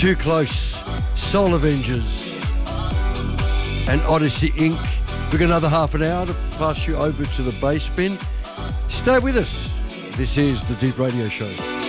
Too Close, Soul Avengers, and Odyssey Inc. We've got another half an hour to pass you over to the bass bin. Stay with us. This is the Deep Radio Show.